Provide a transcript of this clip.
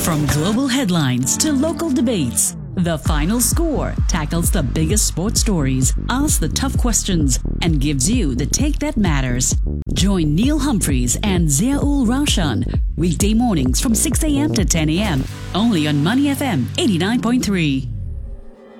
From global headlines to local debates, The Final Score tackles the biggest sports stories, asks the tough questions, and gives you the take that matters. Join Neil Humphreys and Zia-ul Raushan weekday mornings from 6 a.m. to 10 a.m. only on Money FM 89.3.